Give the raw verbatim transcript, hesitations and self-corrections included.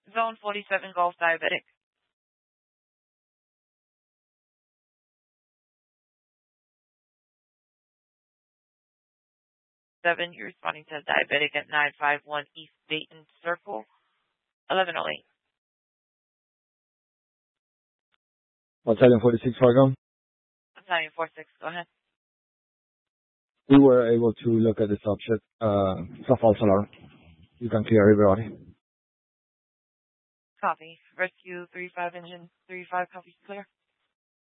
Zone forty-seven Golf Diabetic. Seven, you're responding to diabetic at nine five one East Dayton Circle, eleven oh eight. Battalion forty-six Fargo. Battalion forty-six, go ahead. We were able to look at the subject. Uh, it's a false alarm. You can clear everybody. Copy. Rescue three five engine three five, copy, clear.